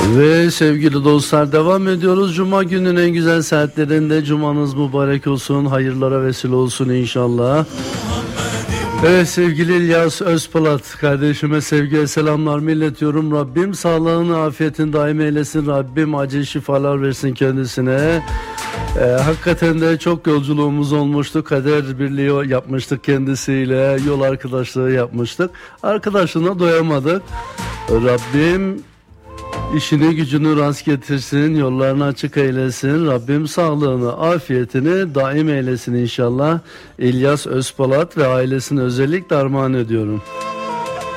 Ve sevgili dostlar, devam ediyoruz. Cuma günün en güzel saatlerinde. Cumanız mübarek olsun, hayırlara vesile olsun inşallah. Evet, sevgili İlyas Özpolat kardeşime sevgiyle selamlarımı iletiyorum. Rabbim sağlığını, afiyetini daim eylesin. Rabbim acil şifalar versin kendisine. Hakikaten de çok yolculuğumuz olmuştu. Kader birliği yapmıştık kendisiyle. Yol arkadaşlığı yapmıştık. Arkadaşlığına doyamadık. Rabbim İşini gücünü rast getirsin, yollarını açık eylesin. Rabbim sağlığını, afiyetini daim eylesin inşallah. İlyas Özpolat ve ailesine özellikle armağan ediyorum.